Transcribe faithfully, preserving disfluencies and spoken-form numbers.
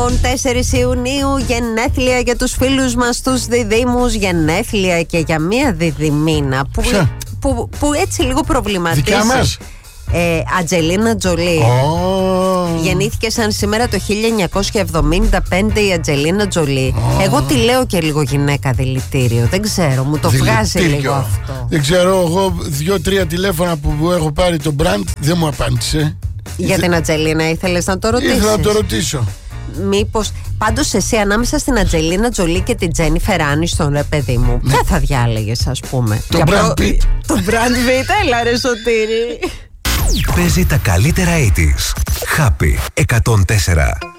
Λοιπόν, τέσσερις Ιουνίου, γενέθλια για τους φίλους μας τους διδήμους, γενέθλια και για μία διδυμίνα που, που, που έτσι λίγο προβληματίζει. Δικιά μας. Ε, Αντζελίνα Τζολί. Oh. Γεννήθηκε σαν σήμερα το χίλια εννιακόσια εβδομήντα πέντε η Αντζελίνα Τζολί. Oh. Εγώ τη λέω και λίγο γυναίκα δηλητήριο. Δεν ξέρω, μου το δηλητήριο. Βγάζει λίγο αυτό. Δεν ξέρω, εγώ δύο-τρία τηλέφωνα που έχω πάρει το brand δεν μου απάντησε. Για Ήθε... την Αντζελίνα ήθελες να το ρωτήσεις? Ήθελα να το ρωτήσω. Μήπως, πάντως εσύ ανάμεσα στην Αντζελίνα Τζολί και την Τζένιφερ Άνιστον, ρε παιδί μου, ναι. Ποια θα διάλεγες, ας πούμε? Το Brad Pitt. Το Brad Pitt, έλα ρε Σωτήρη. Παίζει τα καλύτερα ογδόντα. Happy εκατόν τέσσερα.